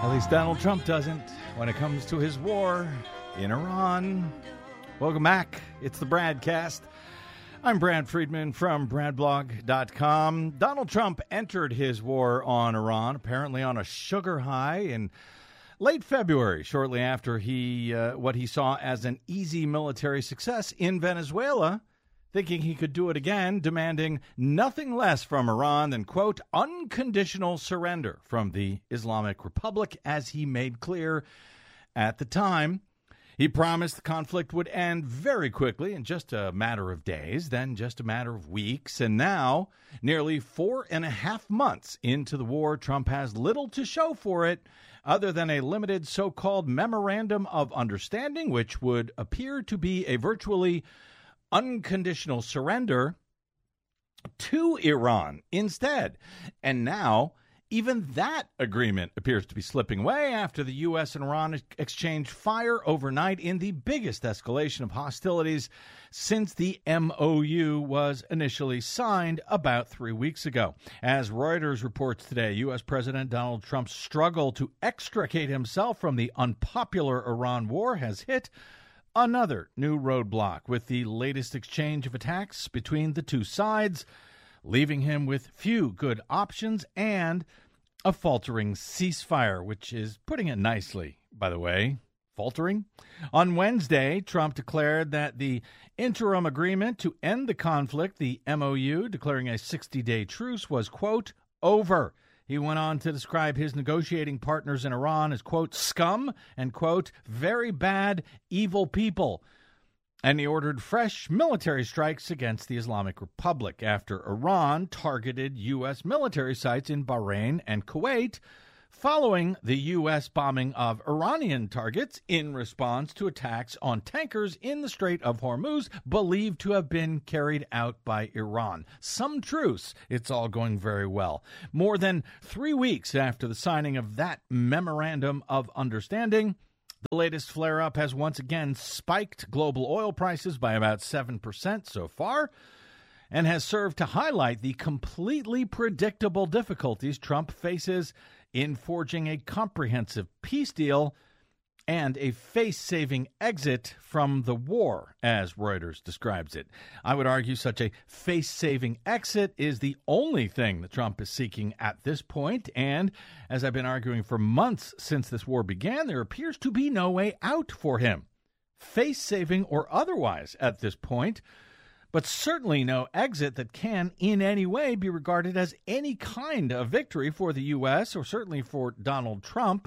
At least Donald Trump doesn't when it comes to his war in Iran. Welcome back. It's the Bradcast. I'm Brad Friedman from BradBlog.com. Donald Trump entered his war on Iran, apparently on a sugar high in late February, shortly after what he saw as an easy military success in Venezuela, thinking he could do it again, demanding nothing less from Iran than, quote, unconditional surrender from the Islamic Republic, as he made clear at the time. He promised the conflict would end very quickly in just a matter of days, then just a matter of weeks. And now, nearly 4.5 months into the war, Trump has little to show for it other than a limited so-called memorandum of understanding, which would appear to be a virtually unconditional surrender to Iran instead. And now, even that agreement appears to be slipping away after the U.S. and Iran exchanged fire overnight in the biggest escalation of hostilities since the MOU was initially signed about 3 weeks ago. As Reuters reports today, U.S. President Donald Trump's struggle to extricate himself from the unpopular Iran war has hit another new roadblock with the latest exchange of attacks between the two sides, leaving him with few good options and a faltering ceasefire, which is putting it nicely, by the way. Faltering? On Wednesday, Trump declared that the interim agreement to end the conflict, the MOU, declaring a 60-day truce, was, quote, over. He went on to describe his negotiating partners in Iran as, quote, scum and, quote, very bad, evil people. And he ordered fresh military strikes against the Islamic Republic after Iran targeted U.S. military sites in Bahrain and Kuwait, following the U.S. bombing of Iranian targets in response to attacks on tankers in the Strait of Hormuz, believed to have been carried out by Iran. Some truce. It's all going very well. More than 3 weeks after the signing of that memorandum of understanding, the latest flare-up has once again spiked global oil prices by about 7% so far, and has served to highlight the completely predictable difficulties Trump faces in forging a comprehensive peace deal and a face-saving exit from the war, as Reuters describes it. I would argue such a face-saving exit is the only thing that Trump is seeking at this point, and as I've been arguing for months since this war began, there appears to be no way out for him, face-saving or otherwise at this point, but certainly no exit that can in any way be regarded as any kind of victory for the U.S. or certainly for Donald Trump.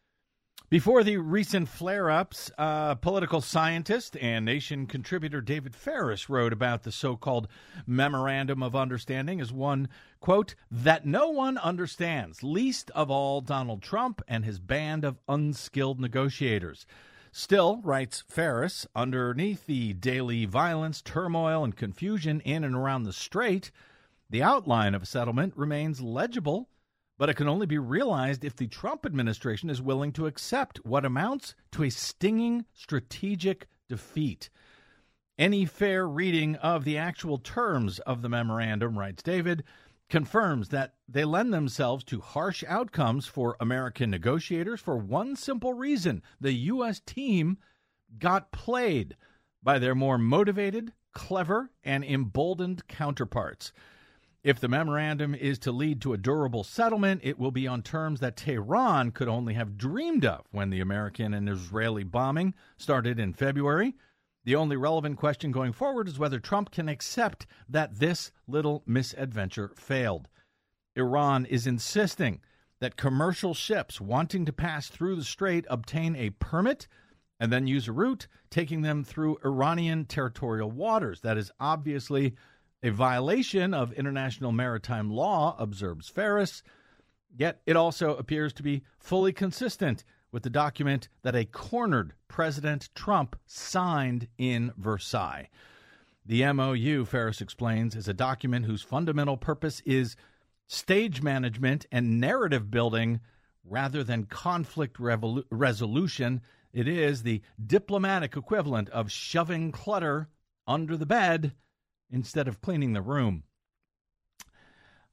Before the recent flare-ups, political scientist and Nation contributor David Ferris wrote about the so-called Memorandum of Understanding as one, quote, that no one understands, least of all Donald Trump and his band of unskilled negotiators. Still, writes Ferris, underneath the daily violence, turmoil, and confusion in and around the Strait, the outline of a settlement remains legible, but it can only be realized if the Trump administration is willing to accept what amounts to a stinging strategic defeat. Any fair reading of the actual terms of the memorandum, writes David, confirms that they lend themselves to harsh outcomes for American negotiators for one simple reason. The U.S. team got played by their more motivated, clever, and emboldened counterparts. If the memorandum is to lead to a durable settlement, it will be on terms that Tehran could only have dreamed of when the American and Israeli bombing started in February. The only relevant question going forward is whether Trump can accept that this little misadventure failed. Iran is insisting that commercial ships wanting to pass through the strait obtain a permit and then use a route taking them through Iranian territorial waters. That is obviously a violation of international maritime law, observes Ferris, yet it also appears to be fully consistent with the document that a cornered President Trump signed in Versailles. The MOU, Ferris explains, is a document whose fundamental purpose is stage management and narrative building rather than conflict resolution. It is the diplomatic equivalent of shoving clutter under the bed instead of cleaning the room.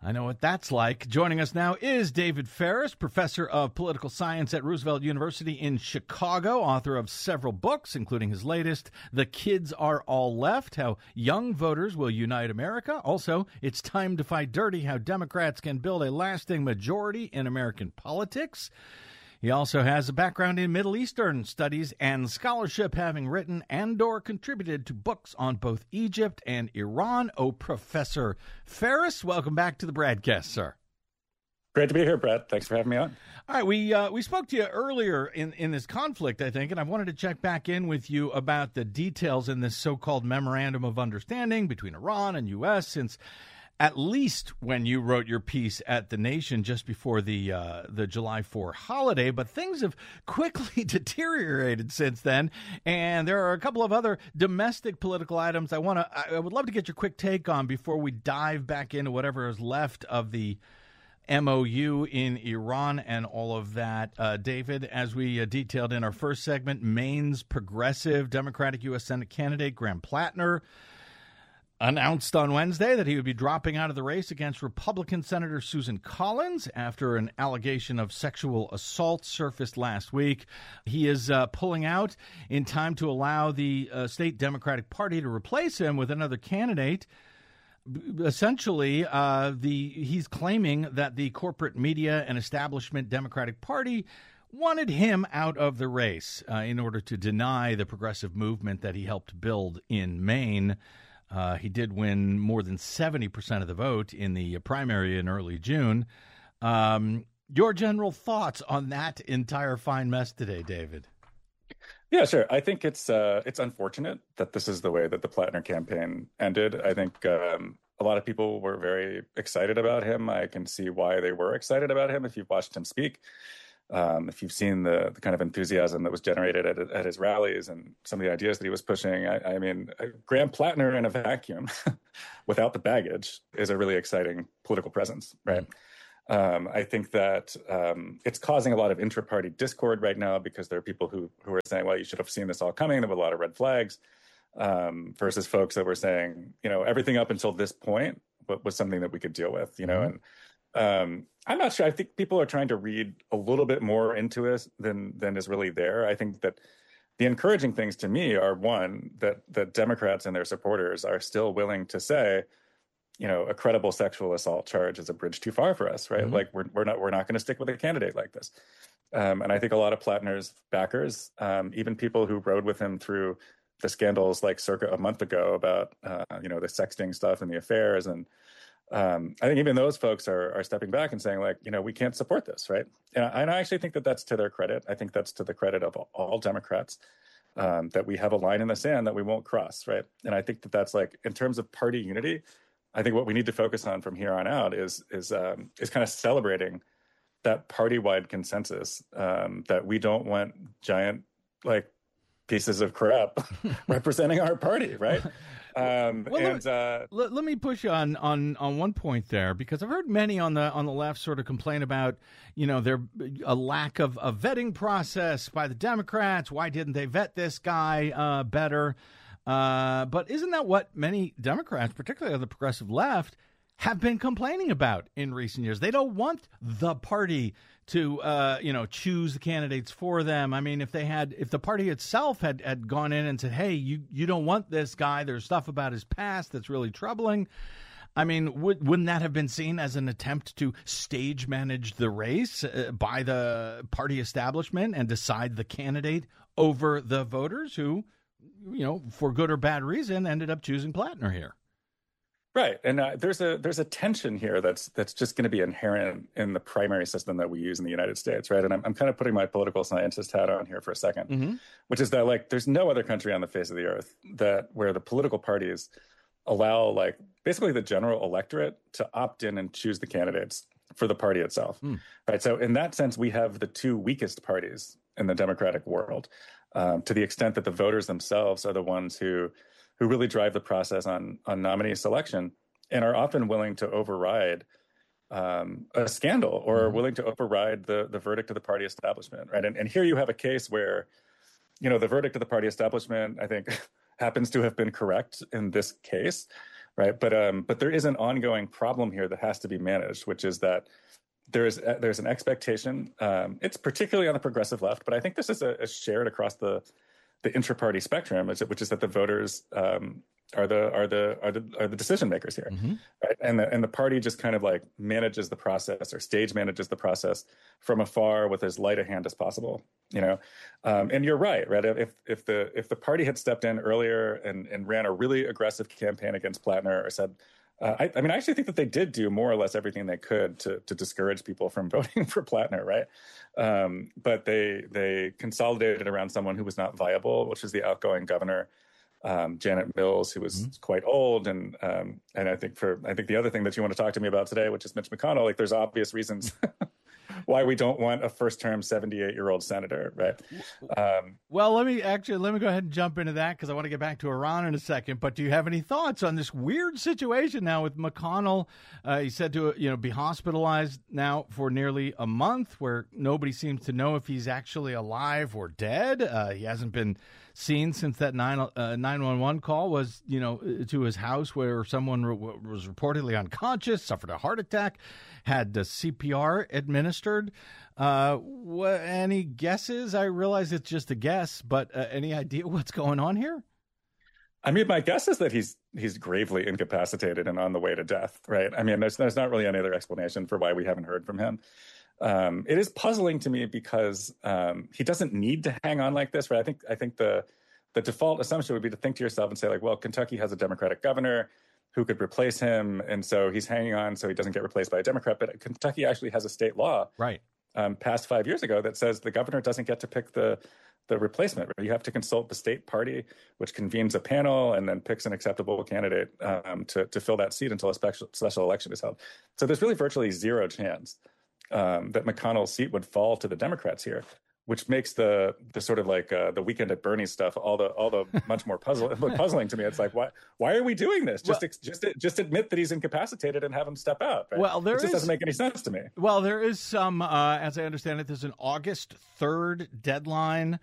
I know what that's like. Joining us now is David Ferris, professor of political science at Roosevelt University in Chicago, author of several books, including his latest, The Kids Are All Left, How Young Voters Will Unite America. Also, It's Time to Fight Dirty, How Democrats Can Build a Lasting Majority in American Politics. He also has a background in Middle Eastern studies and scholarship, having written and/or contributed to books on both Egypt and Iran. Oh, Professor Ferris, welcome back to the Bradcast, sir. Great to be here, Brett. Thanks for having me on. All right, we spoke to you earlier in this conflict, I think, and I wanted to check back in with you about the details in this so-called Memorandum of Understanding between Iran and U.S., since at least when you wrote your piece at The Nation just before the July 4 holiday, but things have quickly deteriorated since then, and there are a couple of other domestic political items I would love to get your quick take on before we dive back into whatever is left of the MOU in Iran and all of that. David, as we detailed in our first segment, Maine's progressive Democratic U.S. Senate candidate Graham Plattner announced on Wednesday that he would be dropping out of the race against Republican Senator Susan Collins after an allegation of sexual assault surfaced last week. He is pulling out in time to allow the state Democratic Party to replace him with another candidate. Essentially, he's claiming that the corporate media and establishment Democratic Party wanted him out of the race in order to deny the progressive movement that he helped build in Maine. He did win more than 70% of the vote in the primary in early June. Your general thoughts on that entire fine mess today, David? Yeah, sure. I think it's unfortunate that this is the way that the Plattner campaign ended. I think a lot of people were very excited about him. I can see why they were excited about him if you've watched him speak. If you've seen the kind of enthusiasm that was generated at his rallies and some of the ideas that he was pushing, I mean, Graham Plattner in a vacuum without the baggage is a really exciting political presence, right? I think that it's causing a lot of intra-party discord right now because there are people who are saying, well, you should have seen this all coming. There were a lot of red flags versus folks that were saying, everything up until this point was something that we could deal with, and I'm not sure. I think people are trying to read a little bit more into it than is really there. I think that the encouraging things to me are, one, that Democrats and their supporters are still willing to say, a credible sexual assault charge is a bridge too far for us, right? Mm-hmm. Like we're not going to stick with a candidate like this. And I think a lot of Plattner's backers, even people who rode with him through the scandals like circa a month ago about the sexting stuff and the affairs, and I think even those folks are stepping back and saying, like, we can't support this, right? And I actually think that that's to their credit. I think that's to the credit of all Democrats, that we have a line in the sand that we won't cross, right? And I think that that's, like, in terms of party unity, I think what we need to focus on from here on out is kind of celebrating that party-wide consensus, that we don't want giant, like, pieces of crap representing our party, right? Let me push you on one point there, because I've heard many on the left sort of complain about, there a lack of a vetting process by the Democrats. Why didn't they vet this guy better? But isn't that what many Democrats, particularly on the progressive left, have been complaining about in recent years? They don't want the party to, choose the candidates for them. I mean, if the party itself had gone in and said, hey, you don't want this guy, there's stuff about his past that's really troubling. I mean, wouldn't that have been seen as an attempt to stage manage the race by the party establishment and decide the candidate over the voters who, for good or bad reason, ended up choosing Plattner here? Right, and there's a tension here that's just going to be inherent in the primary system that we use in the United States, right? And I'm kind of putting my political scientist hat on here for a second, mm-hmm. which is that, like, there's no other country on the face of the earth where the political parties allow, like, basically the general electorate to opt in and choose the candidates for the party itself, right? So in that sense, we have the two weakest parties in the democratic world, to the extent that the voters themselves are the ones who really drive the process on nominee selection and are often willing to override a scandal or willing to override the verdict of the party establishment, right? And here you have a case where, the verdict of the party establishment, I think, happens to have been correct in this case. right? But there is an ongoing problem here that has to be managed, which is that there's an expectation. It's particularly on the progressive left, but I think this is a shared across the intra-party spectrum, which is that the voters are the decision makers here, right? And the party just kind of like manages the process, or stage manages the process from afar with as light a hand as possible, you know. And you're right? If the party had stepped in earlier and ran a really aggressive campaign against Plattner, or said, I actually think that they did do more or less everything they could to discourage people from voting for Plattner, right? But they consolidated around someone who was not viable, which is the outgoing governor, Janet Mills, who was quite old, and I think the other thing that you want to talk to me about today, which is Mitch McConnell. Like, there's obvious reasons why we don't want a first-term 78-year-old senator, right? Well, let me go ahead and jump into that, because I want to get back to Iran in a second. But do you have any thoughts on this weird situation now with McConnell? He's said to be hospitalized now for nearly a month, where nobody seems to know if he's actually alive or dead. He hasn't been seen since that 911 call was, to his house, where someone was reportedly unconscious, suffered a heart attack, had the CPR administered. Any guesses? I realize it's just a guess, but any idea what's going on here? I mean, my guess is that he's gravely incapacitated and on the way to death, right? I mean, there's not really any other explanation for why we haven't heard from him. It is puzzling to me because he doesn't need to hang on like this, right? I think the default assumption would be to think to yourself and say, like, well, Kentucky has a Democratic governor who could replace him, and so he's hanging on so he doesn't get replaced by a Democrat. But Kentucky actually has a state law, right, passed 5 years ago, that says the governor doesn't get to pick the replacement. You have to consult the state party, which convenes a panel and then picks an acceptable candidate to fill that seat until a special election is held. So there's really virtually zero chance that McConnell's seat would fall to the Democrats here, which makes the sort of like the Weekend at Bernie's stuff all the much more puzzling to me. It's like, why are we doing this? Just admit that he's incapacitated and have him step out. Right? Well, it doesn't make any sense to me. Well, there is some, as I understand it, there's an August 3rd deadline.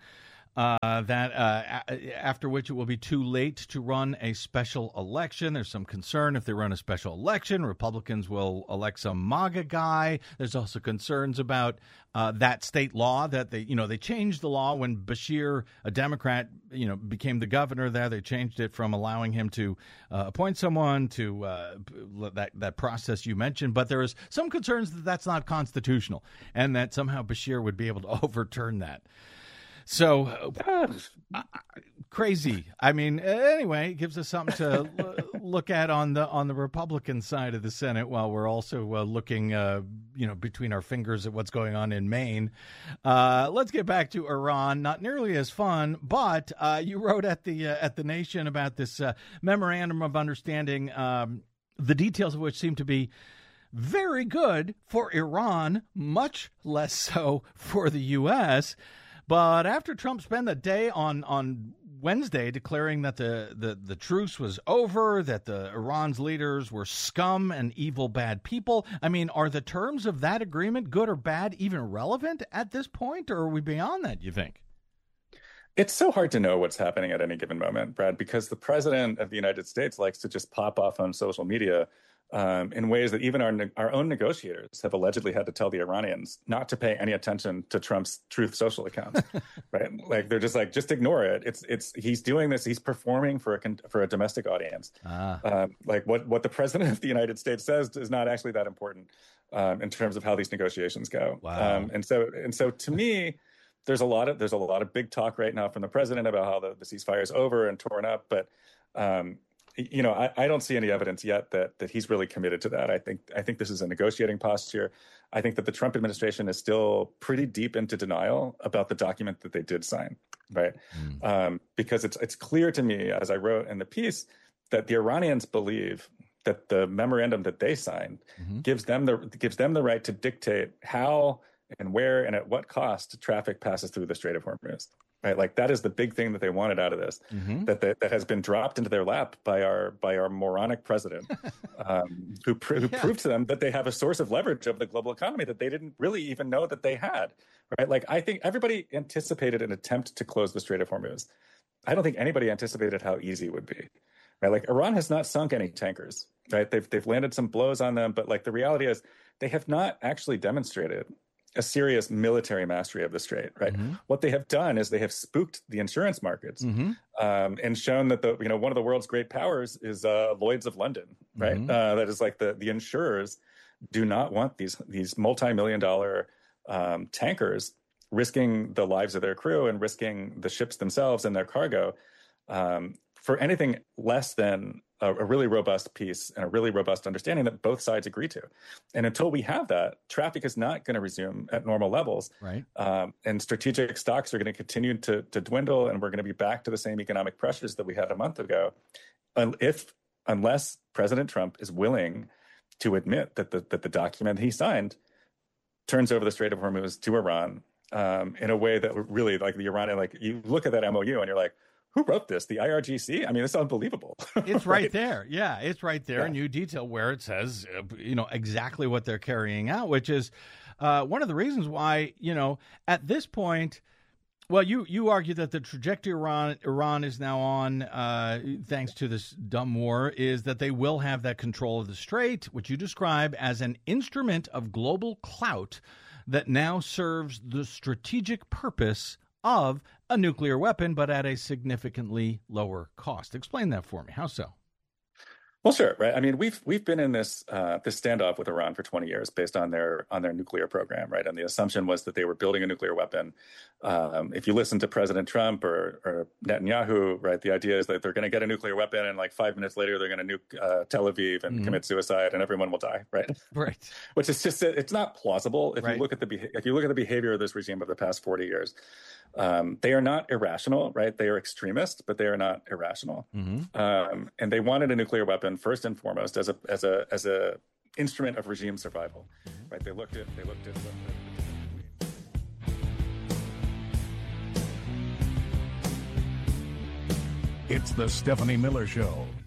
After which it will be too late to run a special election. There's some concern if they run a special election, Republicans will elect some MAGA guy. There's also concerns about that state law that they changed the law when Bashir, a Democrat, became the governor there. They changed it from allowing him to appoint someone to that process you mentioned. But there is some concerns that that's not constitutional and that somehow Bashir would be able to overturn that. So crazy. I mean, anyway, it gives us something to look at on the Republican side of the Senate, while we're also looking, between our fingers at what's going on in Maine. Let's get back to Iran. Not nearly as fun, but you wrote at the Nation about this memorandum of understanding, the details of which seem to be very good for Iran, much less so for the U.S. But after Trump spent the day on Wednesday declaring that the truce was over, that the Iran's leaders were scum and evil, bad people, I mean, are the terms of that agreement, good or bad, even relevant at this point, or are we beyond that, you think? It's so hard to know what's happening at any given moment, Brad, because the president of the United States likes to just pop off on social media in ways that even our own negotiators have allegedly had to tell the Iranians not to pay any attention to Trump's Truth Social accounts, right? Like, they're just like, just ignore it. He's doing this. He's performing for a domestic audience. Like what the president of the United States says is not actually that important in terms of how these negotiations go. Wow. And so to me, there's a lot of big talk right now from the president about how the ceasefire is over and torn up, but I don't see any evidence yet that he's really committed to that. I think this is a negotiating posture. I think that the Trump administration is still pretty deep into denial about the document that they did sign, right? Because it's clear to me, as I wrote in the piece, that the Iranians believe that the memorandum that they signed gives them the right to dictate how and where and at what cost traffic passes through the Strait of Hormuz. Right, like that is the big thing that they wanted out of this, that has been dropped into their lap by our moronic president, who proved to them that they have a source of leverage of the global economy that they didn't really even know that they had. Right, like I think everybody anticipated an attempt to close the Strait of Hormuz. I don't think anybody anticipated how easy it would be. right? Like Iran has not sunk any tankers, right? They've landed some blows on them, but like the reality is they have not actually demonstrated a serious military mastery of the strait, right? Mm-hmm. What they have done is they have spooked the insurance markets and shown that one of the world's great powers is Lloyd's of London, right? Mm-hmm. That is like the insurers do not want these multi-million-dollar tankers risking the lives of their crew and risking the ships themselves and their cargo for anything less than a really robust peace and a really robust understanding that both sides agree to. And until we have that, traffic is not going to resume at normal levels. Right. And strategic stocks are going to continue to dwindle, and we're going to be back to the same economic pressures that we had a month ago, unless President Trump is willing to admit that the document he signed turns over the Strait of Hormuz to Iran in a way that really, like the Iran, like you look at that MOU and you're like, who wrote this? The IRGC? I mean, it's unbelievable. It's right there. Yeah, it's right there. Yeah. And you detail where it says, exactly what they're carrying out, which is one of the reasons why, at this point, well, you argue that the trajectory Iran is now on, thanks to this dumb war, is that they will have that control of the strait, which you describe as an instrument of global clout that now serves the strategic purpose of a nuclear weapon, but at a significantly lower cost. Explain that for me. How so? Well, sure, right. I mean, we've been in this standoff with Iran for 20 years based on their nuclear program, right? And the assumption was that they were building a nuclear weapon. If you listen to President Trump or Netanyahu, right, the idea is that they're going to get a nuclear weapon, and like 5 minutes later, they're going to nuke Tel Aviv and commit suicide, and everyone will die, right? Right. Which is just it's not plausible if right. you look at the behavior of this regime of the past 40 years. They are not irrational, right? They are extremist, but they are not irrational. And they wanted a nuclear weapon first and foremost as a instrument of regime survival, right? They looked at. It's the Stephanie Miller Show.